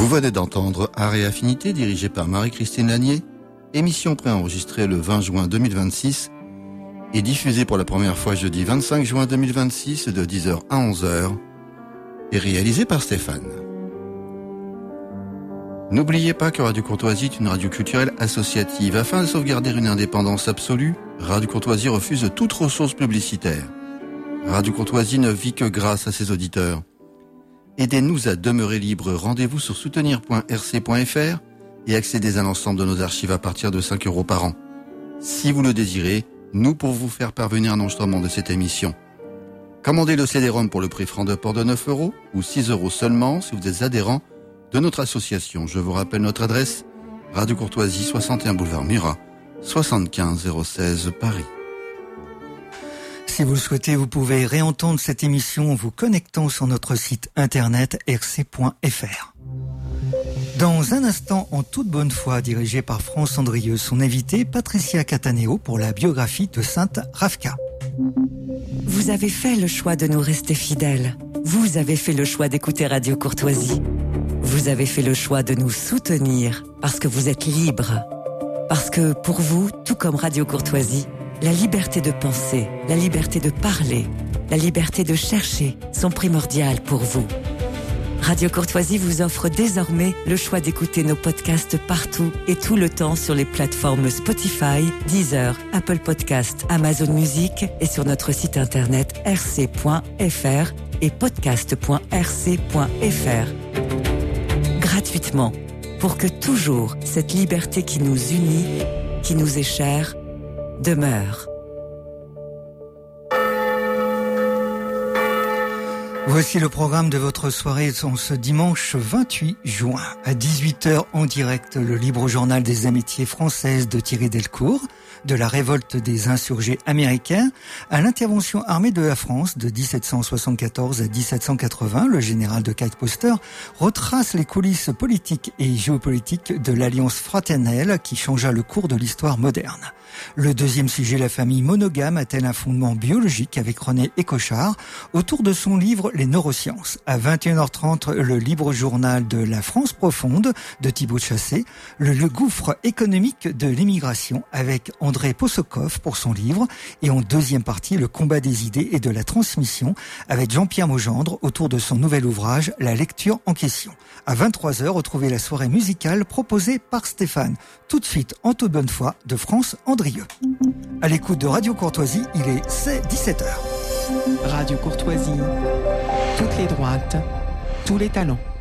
Vous venez d'entendre Art et Affinité, dirigé par Marie-Christine Lanier, émission préenregistrée le 20 juin 2026 et diffusée pour la première fois jeudi 25 juin 2026 de 10h à 11h et réalisée par Stéphane. N'oubliez pas que Radio Courtoisie est une radio culturelle associative. Afin de sauvegarder une indépendance absolue, Radio Courtoisie refuse toute ressource publicitaire. Radio Courtoisie ne vit que grâce à ses auditeurs. Aidez-nous à demeurer libres. Rendez-vous sur soutenir.rc.fr et accédez à l'ensemble de nos archives à partir de 5 € par an. Si vous le désirez, nous pour vous faire parvenir un enregistrement de cette émission. Commandez le CD-ROM pour le prix franc de port de 9 € ou 6 € seulement si vous êtes adhérent de notre association. Je vous rappelle notre adresse, Radio Courtoisie, 61 boulevard Murat, 75 016 Paris. Si vous le souhaitez, vous pouvez réentendre cette émission en vous connectant sur notre site internet rc.fr. Dans un instant, en toute bonne foi, dirigé par France Andrieux, son invité Patricia Cataneo pour la biographie de Sainte Ravka. Vous avez fait le choix de nous rester fidèles. Vous avez fait le choix d'écouter Radio Courtoisie. Vous avez fait le choix de nous soutenir parce que vous êtes libres. Parce que pour vous, tout comme Radio Courtoisie, la liberté de penser, la liberté de parler, la liberté de chercher sont primordiales pour vous. Radio Courtoisie vous offre désormais le choix d'écouter nos podcasts partout et tout le temps sur les plateformes Spotify, Deezer, Apple Podcasts, Amazon Music et sur notre site internet rc.fr et podcast.rc.fr. Gratuitement, pour que toujours cette liberté qui nous unit, qui nous est chère, demeure. Voici le programme de votre soirée en ce dimanche 28 juin. À 18h en direct, le libre journal des amitiés françaises de Thierry Delcourt, de la révolte des insurgés américains à l'intervention armée de la France de 1774 à 1780. Le général de Kite-Poster retrace les coulisses politiques et géopolitiques de l'alliance fraternelle qui changea le cours de l'histoire moderne. Le deuxième sujet, la famille monogame a-t-elle un fondement biologique avec René Écochard autour de son livre Les neurosciences. À 21h30, le libre journal de la France profonde de Thibaut Chassé, le gouffre économique de l'immigration avec André Possokov pour son livre et en deuxième partie, le combat des idées et de la transmission avec Jean-Pierre Maugendre autour de son nouvel ouvrage La lecture en question. À 23h, retrouvez la soirée musicale proposée par Stéphane. Tout de suite, en toute bonne foi, de France Andrieux. À l'écoute de Radio Courtoisie, il est 17h. Radio Courtoisie, toutes les droites, tous les talents.